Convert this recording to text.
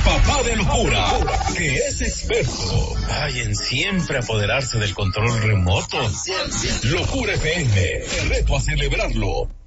papá de locura, que es experto. Ay, en siempre apoderarse del control remoto. Locura FM, te reto a celebrarlo.